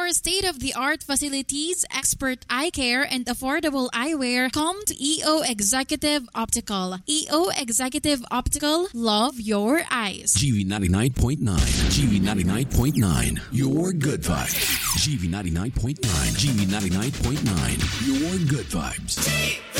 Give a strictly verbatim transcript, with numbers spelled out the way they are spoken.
our state-of-the-art facilities, expert eye care, and affordable eyewear, come to E O Executive Optical. E O Executive Optical, love your eyes. G V ninety-nine point nine. G V ninety-nine point nine. Your good vibes. G V ninety-nine point nine. G V ninety-nine point nine. Your good vibes.